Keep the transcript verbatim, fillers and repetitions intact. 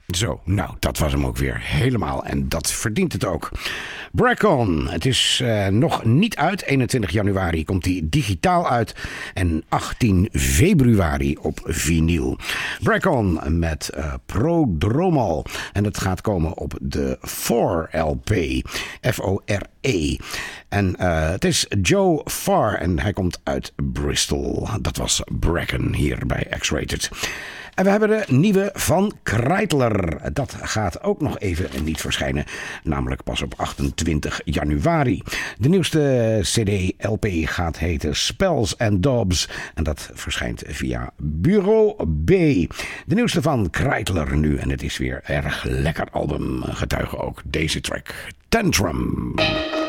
Zo, nou, dat was hem ook weer helemaal. En dat verdient het ook. Brack-On. Het is uh, nog niet uit. eenentwintig januari komt hij digitaal uit. En achttien februari op vinyl. Brack-On met uh, Prodromal. En dat gaat komen op de four L P. F O R E. En uh, het is Joe Farr. En hij komt uit Bristol. Dat was Bracken hier bij X-Rated. En we hebben de nieuwe van Kreitler. Dat gaat ook nog even niet verschijnen. Namelijk pas op achtentwintig januari. De nieuwste C D L P gaat heten Spells and Daubs. En dat verschijnt via Bureau B. De nieuwste van Kreitler nu. En het is weer erg lekker album. Getuige ook deze track. Tantrum.